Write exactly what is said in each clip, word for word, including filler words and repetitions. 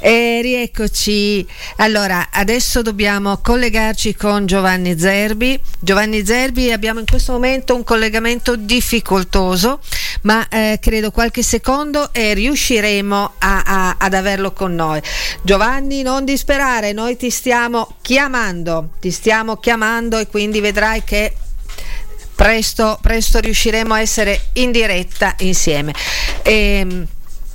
E rieccoci. Allora, adesso dobbiamo collegarci con Giovanni Zerbi. Giovanni Zerbi, abbiamo in questo momento un collegamento difficoltoso, ma eh, credo qualche secondo e riusciremo a, a, ad averlo con noi. Giovanni, non disperare, noi ti stiamo chiamando, ti stiamo chiamando e quindi vedrai che presto, presto riusciremo a essere in diretta insieme. E,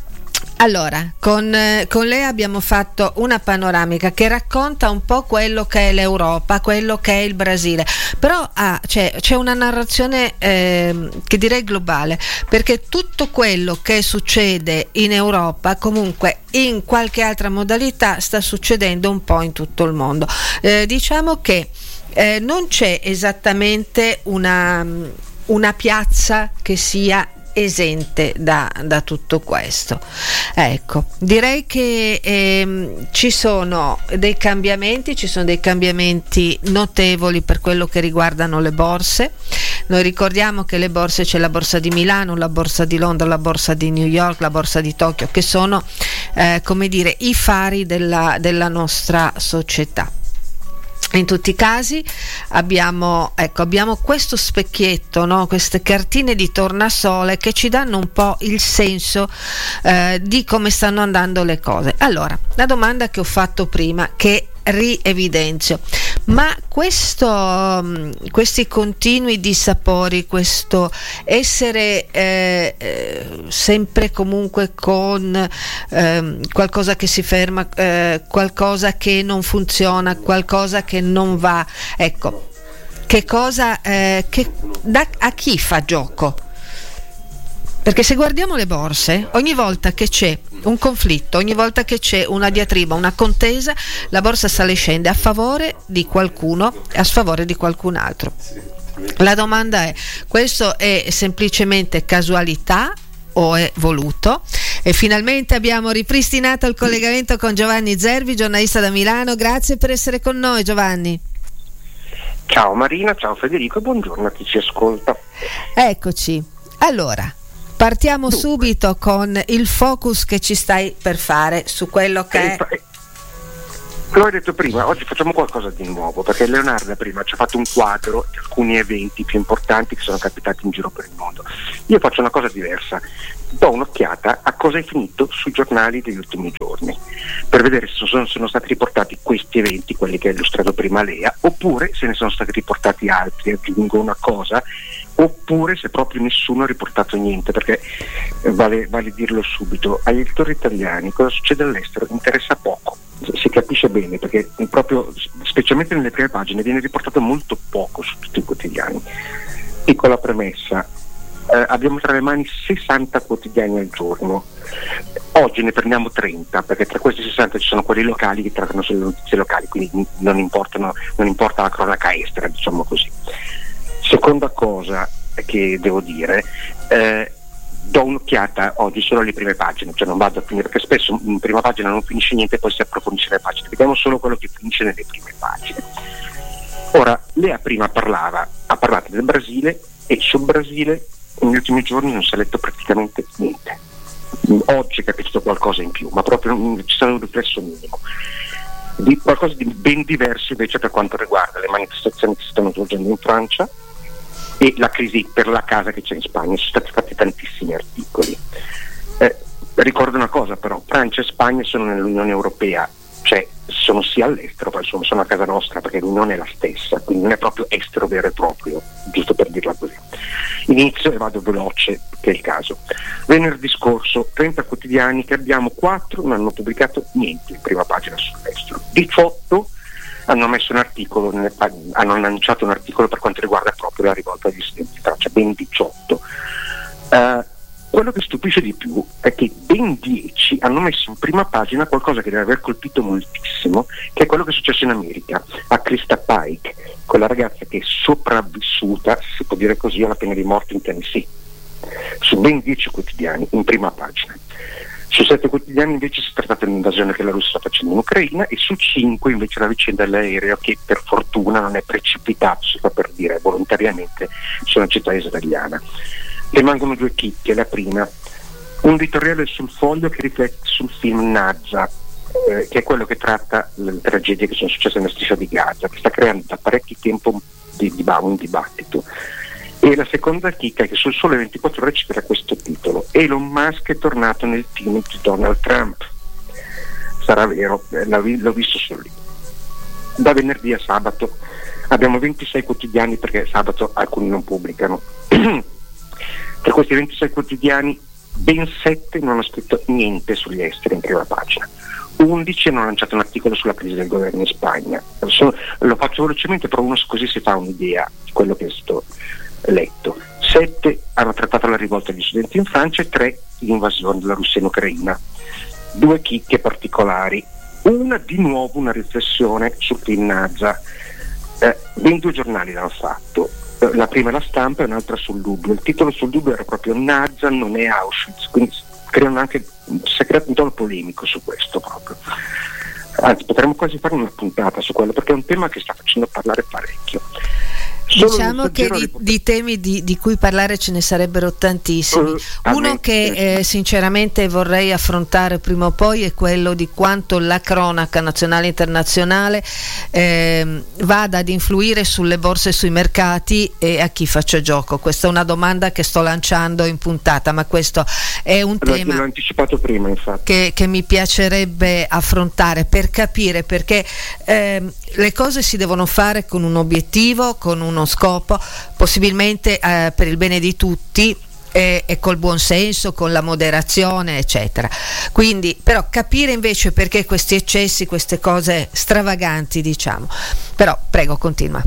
Allora, con, eh, con lei abbiamo fatto una panoramica che racconta un po' quello che è l'Europa, quello che è il Brasile, però ah, c'è, c'è una narrazione eh, che direi globale, perché tutto quello che succede in Europa comunque in qualche altra modalità sta succedendo un po' in tutto il mondo. Eh, diciamo che eh, non c'è esattamente una, una piazza che sia esente da, da tutto questo. Ecco, direi che ehm, ci sono dei cambiamenti, ci sono dei cambiamenti notevoli per quello che riguardano le borse. Noi ricordiamo che le borse, c'è la borsa di Milano, la borsa di Londra, la borsa di New York, la borsa di Tokyo, che sono eh, come dire i fari della, della nostra società. In tutti i casi abbiamo, ecco, abbiamo questo specchietto, no? Queste cartine di tornasole che ci danno un po' il senso eh, di come stanno andando le cose. Allora, la domanda che ho fatto prima, che rievidenzio, ma questo, questi continui dissapori, questo essere eh, eh, sempre comunque con eh, qualcosa che si ferma, eh, qualcosa che non funziona, qualcosa che non va, ecco, che cosa, eh, che, da, a chi fa gioco? Perché se guardiamo le borse, ogni volta che c'è un conflitto, ogni volta che c'è una diatriba, una contesa, la borsa sale e scende a favore di qualcuno e a sfavore di qualcun altro. La domanda è: questo è semplicemente casualità o è voluto? E finalmente abbiamo ripristinato il collegamento con Giovanni Zerbi, giornalista da Milano. Grazie per essere con noi, Giovanni. Ciao Marina, ciao Federico e buongiorno a chi ci ascolta. Eccoci. Allora, partiamo Dunque. subito con il focus che ci stai per fare su quello che è. L'ho detto prima, oggi facciamo qualcosa di nuovo, perché Leonardo prima ci ha fatto un quadro di alcuni eventi più importanti che sono capitati in giro per il mondo. Io faccio una cosa diversa, do un'occhiata a cosa è finito sui giornali degli ultimi giorni, per vedere se sono, sono stati riportati questi eventi, quelli che ha illustrato prima Lea, oppure se ne sono stati riportati altri. Aggiungo una cosa, oppure se proprio nessuno ha riportato niente, perché eh, vale, vale dirlo subito, agli lettori italiani cosa succede all'estero interessa poco, si capisce bene, perché proprio specialmente nelle prime pagine viene riportato molto poco su tutti i quotidiani. Piccola premessa, eh, abbiamo tra le mani sessanta quotidiani al giorno, oggi ne prendiamo trenta, perché tra questi sessanta ci sono quelli locali che trattano sulle notizie locali, quindi non importano, non importa la cronaca estera, diciamo così. Seconda cosa che devo dire, eh, do un'occhiata oggi solo alle prime pagine, cioè non vado a finire, perché spesso in prima pagina non finisce niente e poi si approfondisce le pagine, vediamo solo quello che finisce nelle prime pagine. Ora, Lea prima parlava, ha parlato del Brasile, e sul Brasile negli ultimi giorni non si è letto praticamente niente. Oggi è capito qualcosa in più, ma proprio ci sarà un riflesso minimo. Di qualcosa di ben diverso invece per quanto riguarda le manifestazioni che si stanno svolgendo in Francia e la crisi per la casa che c'è in Spagna. Sono stati fatti tantissimi articoli. Eh, ricordo una cosa però, Francia e Spagna sono nell'Unione Europea, cioè sono sia all'estero, ma insomma sono a casa nostra, perché l'Unione è la stessa, quindi non è proprio estero vero e proprio, giusto per dirla così. Inizio e vado veloce, che è il caso. Venerdì scorso trenta quotidiani che abbiamo, quattro non hanno pubblicato niente in prima pagina sull'estero, diciotto hanno messo un articolo, hanno lanciato un articolo per quanto riguarda proprio la rivolta degli studenti di Francia, ben diciotto. Uh, quello che stupisce di più è che ben dieci hanno messo in prima pagina qualcosa che deve aver colpito moltissimo, che è quello che è successo in America a Krista Pike, quella ragazza che è sopravvissuta, si può dire così, alla pena di morte in Tennessee, su ben dieci quotidiani in prima pagina. Su sette quotidiani invece si è trattato dell'invasione che la Russia sta facendo in Ucraina, e su cinque invece la vicenda dell'aereo che per fortuna non è precipitato, si fa per dire, volontariamente su una città israeliana. Rimangono due chicche. La prima, un editoriale sul Foglio che riflette sul film Nazza, eh, che è quello che tratta le tragedie che sono successe nella striscia di Gaza, che sta creando da parecchio tempo di, di, un dibattito. E la seconda chicca è che sul Sole ventiquattro Ore c'era questo titolo: Elon Musk è tornato nel team di Donald Trump. Sarà vero, eh, l'ho visto solo lì. Da venerdì a sabato abbiamo ventisei quotidiani, perché sabato alcuni non pubblicano. Tra questi ventisei quotidiani ben sette non hanno scritto niente sugli esteri in prima pagina, undici hanno lanciato un articolo sulla crisi del governo in Spagna. Adesso lo faccio velocemente, però uno così si fa un'idea di quello che è stato letto. Sette hanno trattato la rivolta degli studenti in Francia e tre l'invasione della Russia in Ucraina. Due chicche particolari: una di nuovo una riflessione sul film Naza. Eh, ben due giornali l'hanno fatto, eh, la prima è La Stampa e un'altra sul Dubbio. Il titolo sul Dubbio era proprio Naza non è Auschwitz, quindi creano anche, si è creato un tono polemico su questo proprio. Anzi, potremmo quasi fare una puntata su quello, perché è un tema che sta facendo parlare parecchio. Solo diciamo che di, di temi di, di cui parlare ce ne sarebbero tantissimi. Uno che eh, sinceramente vorrei affrontare prima o poi è quello di quanto la cronaca nazionale e internazionale eh, vada ad influire sulle borse e sui mercati e a chi faccia gioco. Questa è una domanda che sto lanciando in puntata, ma questo è un allora, tema l'ho anticipato prima, infatti. Che, che mi piacerebbe affrontare per capire, perché eh, le cose si devono fare con un obiettivo, con uno scopo, possibilmente eh, per il bene di tutti e, e col buon senso, con la moderazione, eccetera. Quindi, però, capire invece perché questi eccessi, queste cose stravaganti, diciamo. Però, prego, continua.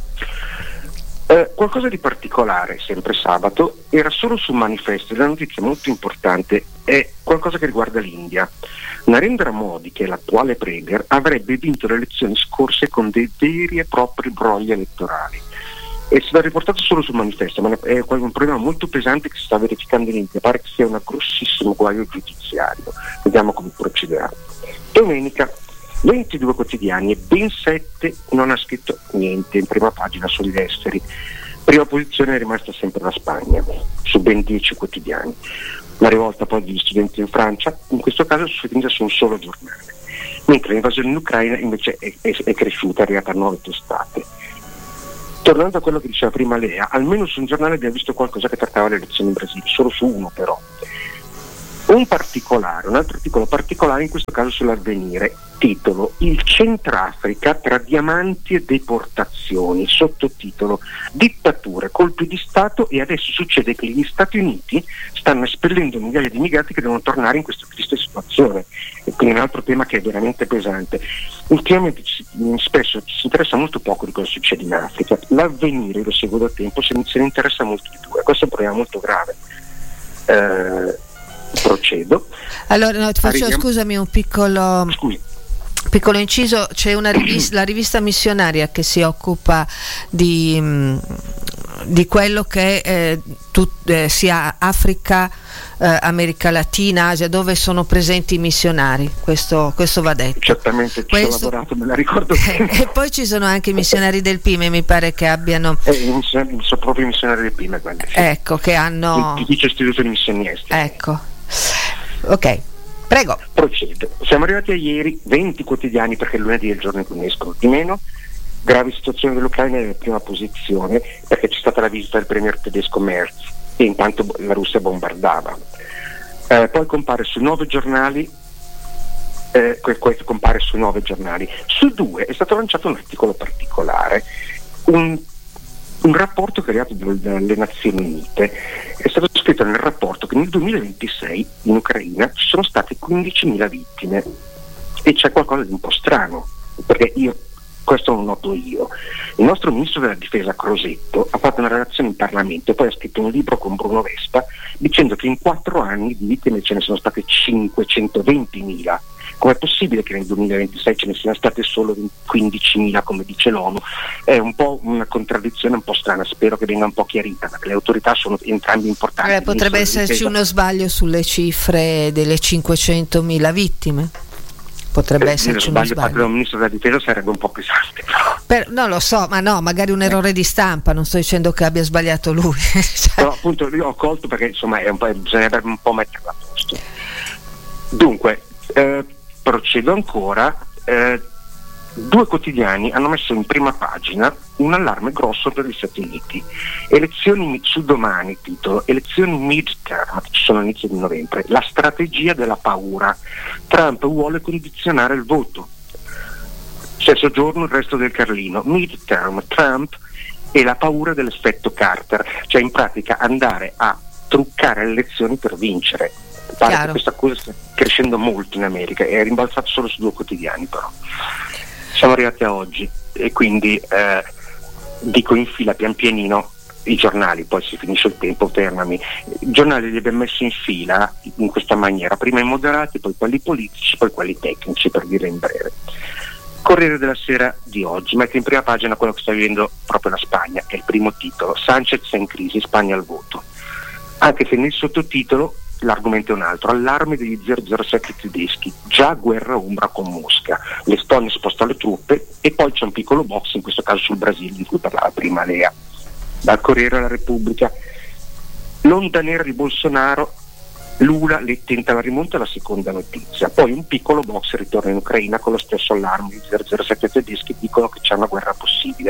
Eh, qualcosa di particolare, sempre sabato, era solo sul manifesto. La notizia molto importante è qualcosa che riguarda l'India. Narendra Modi, che è l'attuale premier, avrebbe vinto le elezioni scorse con dei veri e propri brogli elettorali. È stato riportato solo sul manifesto, ma è un problema molto pesante che si sta verificando in India. Pare che sia un grossissimo guaio giudiziario. Vediamo come procederà. Domenica ventidue quotidiani e ben sette non ha scritto niente in prima pagina sugli esteri. Prima posizione è rimasta sempre la Spagna, su ben dieci quotidiani. La rivolta poi degli studenti in Francia, in questo caso si finisce su un solo giornale, mentre l'invasione in Ucraina invece è, è, è cresciuta, è arrivata a nove testate. Tornando a quello che diceva prima Lea, almeno su un giornale abbiamo visto qualcosa che trattava le elezioni in Brasile, solo su uno però. Un particolare, un altro articolo particolare, in questo caso sull'Avvenire, titolo: Il Centrafrica tra diamanti e deportazioni, sottotitolo: Dittature, colpi di Stato, e adesso succede che gli Stati Uniti stanno espellendo migliaia di immigrati che devono tornare in questa triste situazione. E quindi un altro tema che è veramente pesante. Ultimamente ci, spesso ci si interessa molto poco di cosa succede in Africa. L'Avvenire, lo seguo da tempo, se, se ne interessa molto di più, e questo è un problema molto grave. Eh, Procedo. Allora, no, ti faccio, Arriviamo. scusami, un piccolo Scusi. piccolo inciso. C'è una rivista, la rivista missionaria, che si occupa di, di quello che eh, tut, eh, sia Africa, eh, America Latina, Asia, dove sono presenti i missionari. Questo, questo va detto. Certamente ci questo, ho lavorato, me la ricordo bene. E poi ci sono anche i missionari del P I M E, mi pare che abbiano eh, sono proprio i missionari del P I M E, quelli, sì. Ecco, che hanno ti dice istituto di missioni estere. Ecco. Ok, prego. Procedo. Siamo arrivati a ieri, venti quotidiani, perché lunedì è il giorno in cui ne escono di meno. Grave situazione dell'Ucraina è in prima posizione, perché c'è stata la visita del premier tedesco Merz e intanto la Russia bombardava. Eh, poi compare su nove giornali, eh, questo compare su nove giornali. Su due è stato lanciato un articolo particolare, un Un rapporto creato dalle Nazioni Unite. È stato scritto nel rapporto che nel duemilaventisei in Ucraina ci sono state quindicimila vittime, e c'è qualcosa di un po' strano, perché io questo lo noto io. Il nostro ministro della difesa Crosetto ha fatto una relazione in Parlamento e poi ha scritto un libro con Bruno Vespa dicendo che in quattro anni di vittime ce ne sono state cinquecentoventimila. Com'è possibile che nel duemilaventisei ce ne siano state solo quindicimila, come dice l'ONU? È un po' una contraddizione un po' strana, spero che venga un po' chiarita, perché le autorità sono entrambe importanti. Eh, potrebbe esserci uno sbaglio sulle cifre delle cinquecentomila vittime. Potrebbe eh, esserci uno sbaglio. Fatto dal ministro della difesa sarebbe un po' pesante. Per, non lo so, ma no, magari un errore di stampa, non sto dicendo che abbia sbagliato lui. Cioè. Però appunto io ho colto perché insomma è un po', bisognerebbe un po' metterla a posto. Dunque, eh, procedo ancora. Eh, due quotidiani hanno messo in prima pagina un allarme grosso per gli Stati Uniti. Elezioni su domani, titolo, elezioni midterm, ci sono all'inizio di novembre, la strategia della paura. Trump vuole condizionare il voto. Stesso giorno il resto del Carlino, midterm, Trump e la paura dell'effetto Carter, cioè in pratica andare a truccare le elezioni per vincere. Pare che questa cosa sta crescendo molto in America, è rimbalzato solo su due quotidiani però. Siamo arrivati a oggi e quindi eh, dico in fila pian pianino i giornali, poi si finisce il tempo, fermami. I giornali li abbiamo messi in fila in questa maniera, prima i moderati, poi quelli politici, poi quelli tecnici, per dire in breve. Corriere della Sera di oggi mette in prima pagina quello che sta vivendo proprio la Spagna, che è il primo titolo, Sánchez è in crisi, Spagna al voto. Anche se nel sottotitolo l'argomento è un altro, allarme degli zero zero sette tedeschi, già guerra ombra con Mosca, l'Estonia sposta le truppe e poi c'è un piccolo box, in questo caso sul Brasile, di cui parlava prima Lea. Dal Corriere alla Repubblica, l'onda nera di Bolsonaro, Lula le tenta la rimonta, la seconda notizia, poi un piccolo box ritorna in Ucraina con lo stesso allarme, gli zero zero sette tedeschi dicono che c'è una guerra possibile.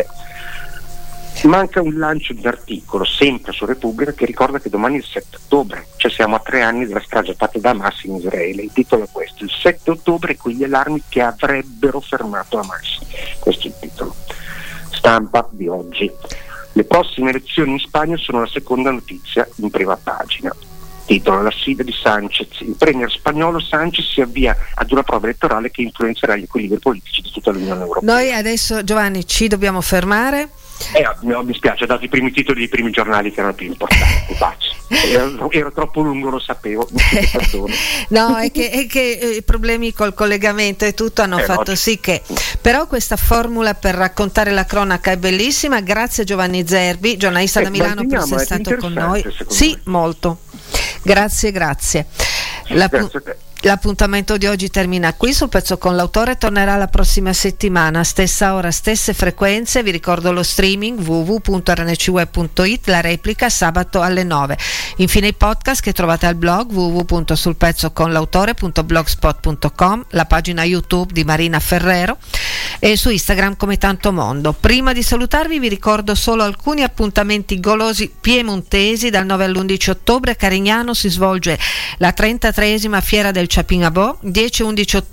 Manca un lancio di articolo sempre su Repubblica che ricorda che domani è il sette ottobre, cioè siamo a tre anni della strage fatta da Hamas in Israele. Il titolo è questo, il sette ottobre e quegli allarmi che avrebbero fermato Hamas, questo è il titolo. Stampa di oggi, le prossime elezioni in Spagna sono la seconda notizia in prima pagina. Titolo, la sfida di Sánchez, il premier spagnolo Sánchez si avvia ad una prova elettorale che influenzerà gli equilibri politici di tutta l'Unione Europea. Noi adesso, Giovanni, ci dobbiamo fermare. Eh, mi spiace, ho dato i primi titoli dei primi giornali che erano più importanti. Ero, ero troppo lungo, lo sapevo. No, è che, è che i problemi col collegamento e tutto hanno eh, fatto oggi. Sì che. Però questa formula per raccontare la cronaca è bellissima. Grazie Giovanni Zerbi, giornalista eh, da Milano, per essere stato con noi. Sì, me. molto. Grazie, grazie. La, grazie a te. L'appuntamento di oggi termina qui. Sul Pezzo con l'Autore tornerà la prossima settimana, stessa ora, stesse frequenze. Vi ricordo lo streaming w w w punto r n c web punto i t, la replica sabato alle nove. Infine i podcast che trovate al blog w w w punto sulpezzoconlautore punto blogspot punto com, la pagina YouTube di Marina Ferrero e su Instagram come Tanto Mondo. Prima di salutarvi vi ricordo solo alcuni appuntamenti golosi piemontesi. Dal nove all'undici ottobre a Carignano si svolge la trentatreesima Fiera del Chapinabò, dieci undici ottobre